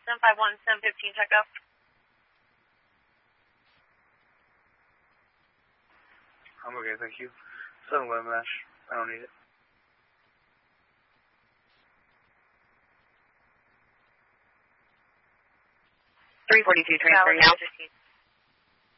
751, 715, check up. I'm okay, thank you. 7-1 mesh. I don't need it. 342, transferring now.